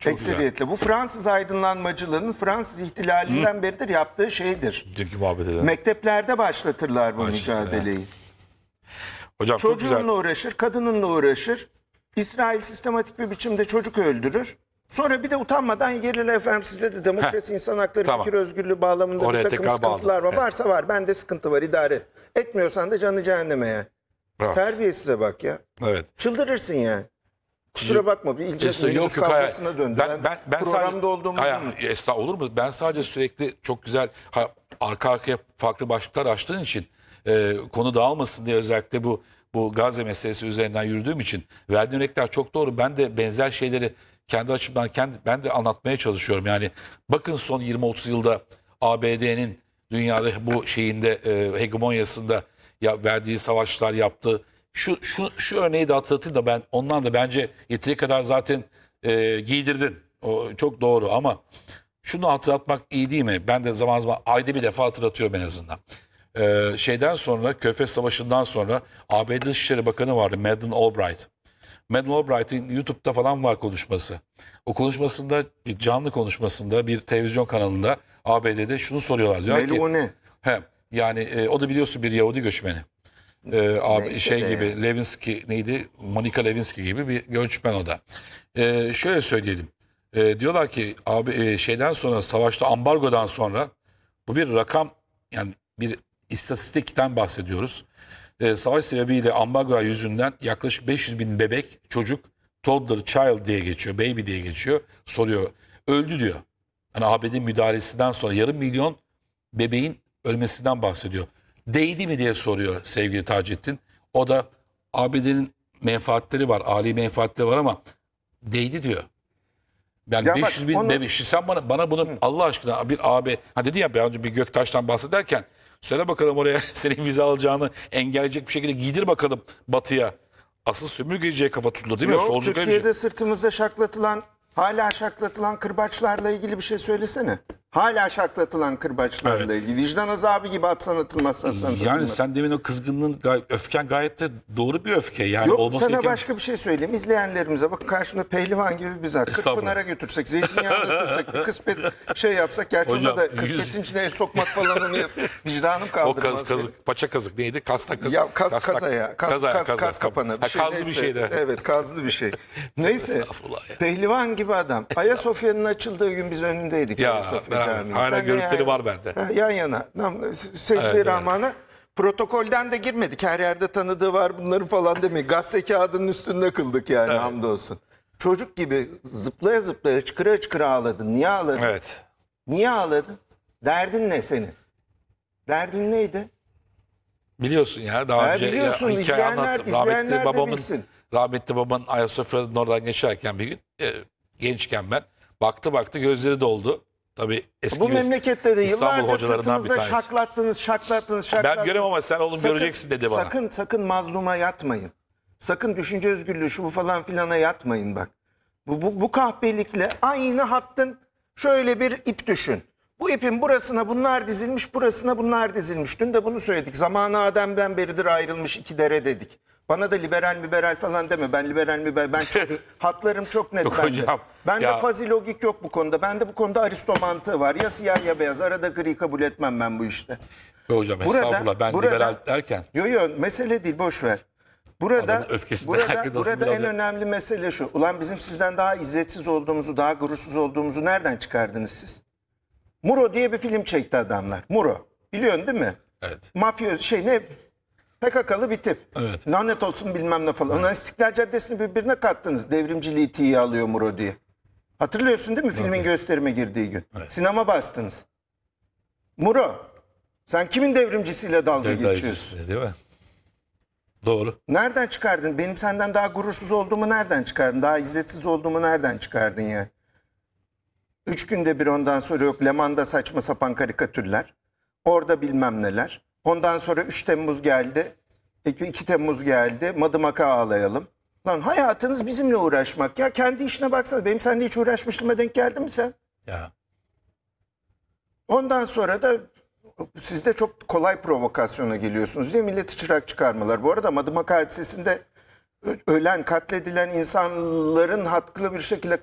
Çok Ekseriyetle. Bu Fransız aydınlanmacılığının Fransız ihtilalinden beridir yaptığı şeydir. Dünkü muhabbet edelim. Mekteplerde başlatırlar bu mücadeleyi. Hocam çok güzel. Çocuğunla uğraşır, kadınınla uğraşır. İsrail sistematik bir biçimde çocuk öldürür. Sonra bir de utanmadan gelirler efendim sizde de demokrasi, insan hakları, Tamam. fikir özgürlüğü bağlamında Oraya bir takım tekrar sıkıntılar var. bağladım. Varsa var, bende sıkıntı var, idare et. Etmiyorsan da canı cehenneme ya. Bravo. Terbiyesize bak ya. Evet. Çıldırırsın yani. Kusura bakma bir ilce minibüs kavgasına döndü. Ben programda sadece, olduğumuzu olur mu? Ben sadece sürekli çok güzel arka arkaya farklı başlıklar açtığın için konu dağılmasın diye özellikle bu Gazze meselesi üzerinden yürüdüğüm için verdiğin örnekler çok doğru. Ben de benzer şeyleri kendi açımdan ben de anlatmaya çalışıyorum. Yani bakın son 20-30 yılda ABD'nin dünyada bu şeyinde hegemonyasında verdiği savaşlar yaptığı şu örneği de hatırlatayım da ben ondan da bence yeteri kadar zaten giydirdin. O çok doğru ama şunu hatırlatmak iyi değil mi? Ben de zaman zaman ayda bir defa hatırlatıyorum en azından. Şeyden sonra Körfez Savaşı'ndan sonra ABD Dışişleri Bakanı vardı Madeleine Albright. Madeleine Albright'in YouTube'da falan var konuşması. O konuşmasında bir canlı konuşmasında bir televizyon kanalında ABD'de şunu soruyorlar. Diyor ki, Meloni. yani o da biliyorsun bir Yahudi göçmeni. Abi Neyse gibi Levinsky neydi? Monica Lewinsky gibi bir göçmen o da. Şöyle söyleyelim. Diyorlar ki abi şeyden sonra savaşta ambargodan sonra bu bir rakam yani bir istatistikten bahsediyoruz. Savaş sebebiyle ambargo yüzünden yaklaşık 500 bin bebek çocuk toddler child diye geçiyor. Baby diye geçiyor. Soruyor. Öldü diyor. Yani ABD müdahalesinden sonra yarım milyon bebeğin ölmesinden bahsediyor. Değdi mi diye soruyor sevgili Taceddin. O da ABD'nin menfaatleri var, âli menfaatleri var ama değdi diyor. Yani Ya 500 bak, bin onu... bebek. Sen bana bunu Allah aşkına bir AB, dedi ya bir önce bir Göktaş'tan bahsederken söyle bakalım oraya senin vize alacağını engelleyecek bir şekilde giydir bakalım batıya. Asıl sömürgeciye kafa tutuldu değil mi? Yok, Solcu Türkiye'de sırtımızda şaklatılan, hala şaklatılan kırbaçlarla ilgili bir şey söylesene. Hala şaklatılan kırbaçlarla ilgili. Vicdan azabı gibi atsan atılmaz, satsan Yani satılmaz. sen demin o kızgınlığın, öfken gayet de doğru bir öfke. Yani Yok, olması sana gereken... başka bir şey söyleyeyim. İzleyenlerimize bakın, karşımda pehlivan gibi bir zat. Kırkpınar'a götürsek, zeytinyağını sürsek, bir kısmet şey yapsak. Gerçi Hocam, onda da kısmetin içine el sokmak falan onu vicdanım kaldırmaz. O kazık, paça kazık neydi? Kastak kazık. Ya kaza ya. Kaz kapanı. Bir şey kazlı neyse. bir şey de. Evet, kazlı bir şey. Neyse. Estağfurullah ya. Pehlivan gibi adam. Ayasofya'nın açıldığı gün biz önündeydik. Ya, Ayasofya Camii'nin. hala Sen görüntüleri var bende. Yan yana. Secde-i Evet, Rahman'a. Protokolden de girmedik. Her yerde tanıdığı var bunları falan demeyin. Gazete kağıdının üstünde kıldık yani, Evet. hamdolsun. Çocuk gibi zıplaya zıplaya çıkıra çıkıra ağladın. Niye ağladın? Evet. Niye ağladın? Derdin ne senin? Derdin neydi? Biliyorsun ya daha önce biliyorsun, hikaye izleyenler anlattım. de bilsin. Rahmetli babamın Ayasofya'dan oradan geçerken bir gün gençken ben baktı gözleri doldu. Tabii eski Bu memlekette de İstanbul yıllarca hocalarından bir sırtınızda tanesi. şaklattınız. Ben göremem ama sen oğlum göreceksin dedi bana. Sakın mazluma yatmayın. Sakın düşünce özgürlüğü şu bu falan filana yatmayın bak. Bu kahpelikle aynı hattın şöyle bir ip düşün. Bu ipin burasına bunlar dizilmiş, burasına bunlar dizilmiş. Dün de bunu söyledik. Zamanı Adem'den beridir ayrılmış iki dere dedik. Bana da liberal falan deme. Ben liberal. Ben çok, hatlarım çok net Yok bende. hocam, Bende ya. fazi logik yok bu konuda. Bende bu konuda aristo mantığı var. Ya siyah ya beyaz. Arada gri kabul etmem ben bu işte. Hocam estağfurullah ben liberal derken. Yo mesele değil, boş ver. Adamın öfkesinden herkes nasıl Burada bir en alıyor? önemli mesele şu. Ulan bizim sizden daha izzetsiz olduğumuzu, daha gurursuz olduğumuzu nereden çıkardınız siz? Muro diye bir film çekti adamlar. Muro. Biliyorsun değil mi? Evet. Mafya PKK'lı bir tip. Evet. Lanet olsun bilmem ne falan. Ondan İstiklal Caddesi'ni birbirine kattınız. Devrimciliği tiye alıyor Muro diye. Hatırlıyorsun değil mi filmin gösterime girdiği gün? Evet. Sinema bastınız. Muro, sen kimin devrimcisiyle dalga geçiyorsun? Değil mi? Doğru. Nereden çıkardın? Benim senden daha gurursuz olduğumu nereden çıkardın? Daha izzetsiz olduğumu nereden çıkardın ya? 3 günde bir ondan sonra yok Leman'da saçma sapan karikatürler. Orada bilmem neler. Ondan sonra 3 Temmuz geldi. 2 Temmuz geldi. Madımaka ağlayalım. Lan hayatınız bizimle uğraşmak ya. Kendi işine baksana. Benim seninle hiç uğraşmışlığıma denk geldi mi sen? Ya. Ondan sonra da siz de çok kolay provokasyona geliyorsunuz diye milleti çırak çıkarmalar. Bu arada Madımak hadisesinde ölen, katledilen insanların haklı bir şekilde